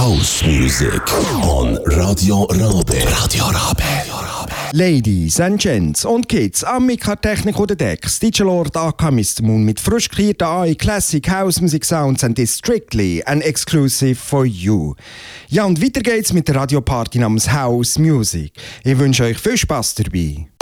House Music on Radio Rabe. Radio Rabe. Ladies and Gents und Kids, Amica-Technik oder Decks, DJ Lord aka Mr. Moon mit frisch kreierten AI Classic House Music Sounds and is strictly and exclusive for you. Ja, und weiter geht's mit der Radioparty namens House Music. Ich wünsche euch viel Spaß dabei.